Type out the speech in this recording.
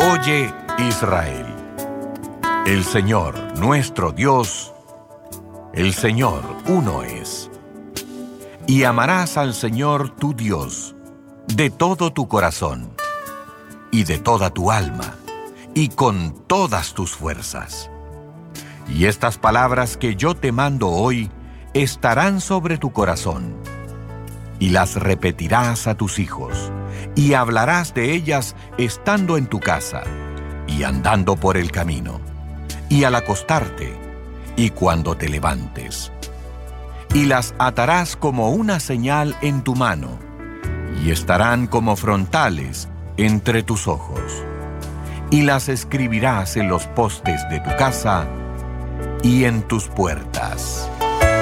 Oye, Israel, el Señor, nuestro Dios, el Señor uno es. Y amarás al Señor tu Dios de todo tu corazón, y de toda tu alma, y con todas tus fuerzas. Y estas palabras que yo te mando hoy estarán sobre tu corazón, y las repetirás a tus hijos, y hablarás de ellas estando en tu casa, y andando por el camino, y al acostarte, y cuando te levantes. Y las atarás como una señal en tu mano, y estarán como frontales entre tus ojos. Y las escribirás en los postes de tu casa y en tus puertas.